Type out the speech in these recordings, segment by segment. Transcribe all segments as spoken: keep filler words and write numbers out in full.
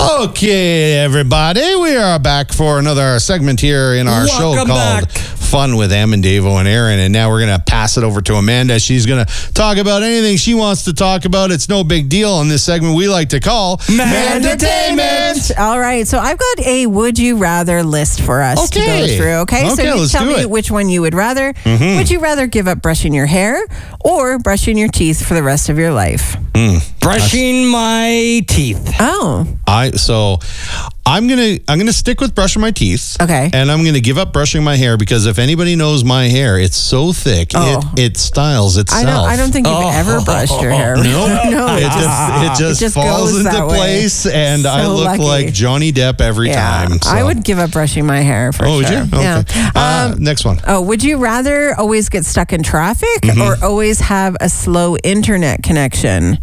Okay, everybody, we are back for another segment here in our Welcome show called back. Fun with Em and Davo and Aaron. And now we're going to pass it over to Amanda. She's going to talk about anything she wants to talk about. It's no big deal on this segment we like to call Mandertainment. All right, so I've got a would you rather list for us to Okay. go through. Okay, so Okay, you let's tell do me it. which one you would rather. Would you rather give up brushing your hair or brushing your teeth for the rest of your life? Brushing my teeth. Oh, I so I'm gonna I'm gonna stick with brushing my teeth. Okay. And I'm gonna give up brushing my hair because if anybody knows my hair, it's so thick Oh. it it styles itself. I don't. I don't think you've Oh. ever brushed your hair. No, no, it it's just it just, just falls goes into that way. place, and I So look lucky. like Johnny Depp every yeah. time. So. I would give up brushing my hair for Oh, would sure. you? Okay. Yeah. Uh, Um, next one. Oh, would you rather always get stuck in traffic Mm-hmm. or always have a slow internet connection?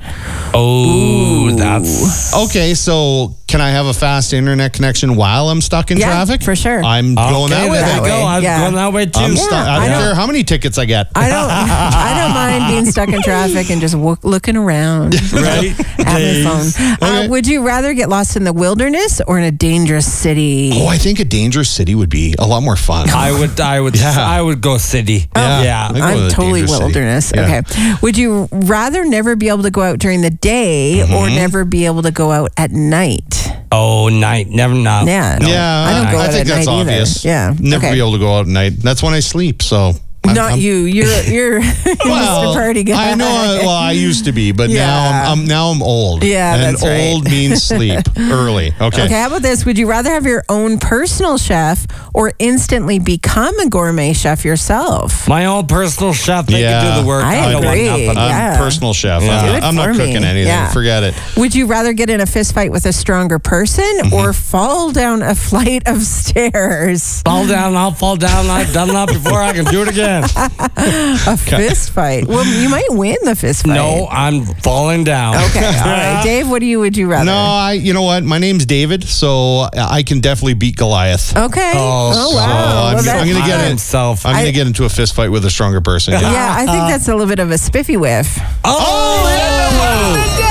Oh, that's Okay, so can I have a fast internet connection while I'm stuck in Yeah, traffic? for sure. I'm going that okay. way. There that you way. go. I'm Yeah. going that way too. I'm Yeah, stuck. I I don't don't- care how many tickets I get. I don't. I don't mind being stuck in traffic and just w- looking around. Right? At my Days. phone. Okay. Uh, would you rather get lost in the wilderness or in a dangerous city? Oh, I think a dangerous city would be a lot more fun. I would, I would, Yeah. I would go city. Yeah. yeah. I go with I'm a totally dangerous city. wilderness. Yeah. Okay. Would you rather never be able to go out during the day or Mm-hmm. never be able to go out at night? Oh, night, never know. Yeah. Yeah, I don't go I out think at that's night either. obvious. Yeah. Never Okay. be able to go out at night. That's when I sleep. So I'm- Not I'm- you. You're you're Well, Mister Party guy. I know. I, well, I used to be, but now Yeah. I'm, I'm now I'm old. Yeah, and that's right. old means sleep early. Okay. Okay, how about this? Would you rather have your own personal chef or instantly become a gourmet chef yourself? My own personal chef, they Yeah. can do the work. I don't want agree. nothing. I'm Yeah. personal chef. Yeah. I'm, Do not- it I'm not for me. cooking anything. Yeah. Forget it. Would you rather get in a fist fight with a stronger person Mm-hmm. or fall down a flight of stairs? Fall down, I'll fall down. I've done that before. I can do it again. A fist fight. Well, you might win the fist fight. No, I'm falling down. Okay, all right. Dave, what do you would you rather? No, I. You know what? My name's David, so I can definitely beat Goliath. Okay. Oh, So wow. I'm, Well, gonna- I'm that- gonna get I in. himself. I'm gonna I- get into a fist fight with a stronger person. Yeah. Yeah, I think that's a little bit of a spiffy whiff. Oh, yeah.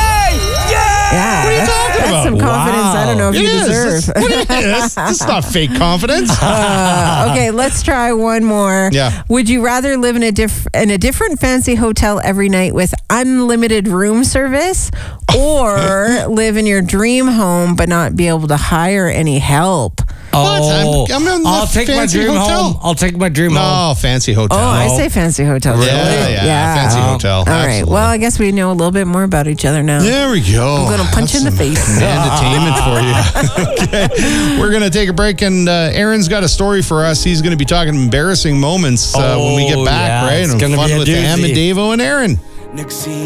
Yeah. What are you that's, talking that's about? some confidence I don't know if It you is. deserve. That's, what it is. That's not fake confidence. Uh, okay, let's try one more. Yeah. Would you rather live in a diff- in a different fancy hotel every night with unlimited room service, or live in your dream home but not be able to hire any help? Oh, I'm- I'm in the I'll take my fancy dream hotel. home. I'll take my dream home. No, fancy hotel. Oh, I say fancy hotel. yeah, yeah, yeah. fancy hotel. All right. Absolutely. Well, I guess we know a little bit more about each other now. There we go. I'm gonna punch That's in the some face. Entertainment for you. Okay, we're gonna take a break, and uh, Aaron's got a story for us. He's gonna be talking embarrassing moments uh, when we get Oh, back, yeah, right? it's And gonna fun be a with Em and doozy. Davo and Aaron.